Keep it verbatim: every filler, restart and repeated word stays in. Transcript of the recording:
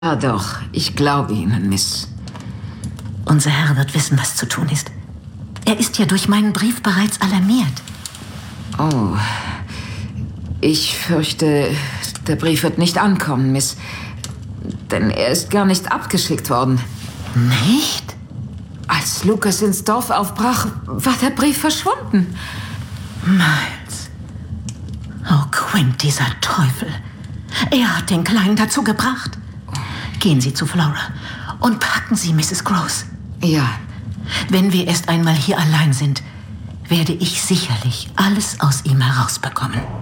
Ja doch, ich glaube Ihnen, Miss. Unser Herr wird wissen, was zu tun ist. Er ist ja durch meinen Brief bereits alarmiert. Oh, ich fürchte, der Brief wird nicht ankommen, Miss. Denn er ist gar nicht abgeschickt worden. Nicht? Als Lucas ins Dorf aufbrach, war der Brief verschwunden. Miles. Oh, Quint, dieser Teufel. Er hat den Kleinen dazu gebracht. Gehen Sie zu Flora und packen Sie Misses Gross. Ja. Wenn wir erst einmal hier allein sind, werde ich sicherlich alles aus ihm herausbekommen.